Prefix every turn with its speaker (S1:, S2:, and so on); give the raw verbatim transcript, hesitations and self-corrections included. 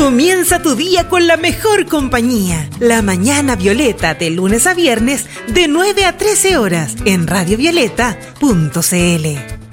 S1: Comienza tu día con la mejor compañía. La Mañana Violeta, de lunes a viernes, de nueve a trece horas, en radio violeta punto c l.